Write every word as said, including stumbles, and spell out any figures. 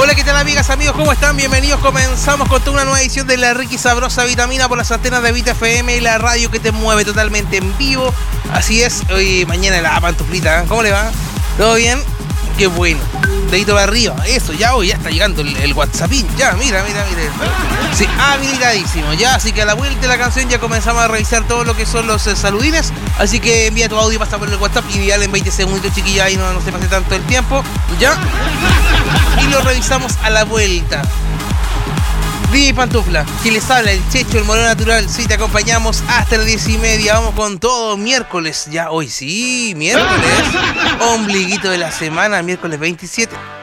Hola, ¿qué tal amigas, amigos? ¿Cómo están? Bienvenidos. Comenzamos con toda una nueva edición de la rica y sabrosa vitamina por las antenas de Vita F M y la radio que te mueve totalmente en vivo. Así es, hoy mañana la pantuflita, ¿eh? ¿Cómo le va? ¿Todo bien? Qué bueno. Dedito para arriba. Eso, ya hoy ya está llegando el, el WhatsAppín. Ya, mira, mira, mira. Sí, habilitadísimo. Ya, así que a la vuelta de la canción ya comenzamos a revisar todo lo que son los eh, saludines. Así que envía tu audio, pasa por el WhatsApp y envíale en veinte segunditos, chiquilla, ahí no, no se pase tanto el tiempo. Ya. Y lo revisamos a la vuelta. D J Pantufla, que les habla, el Checho, el Moreno Natural. Sí, te acompañamos hasta las diez y media. Vamos con todo. Miércoles, ya hoy sí, miércoles. Ombliguito de la semana, miércoles veintisiete.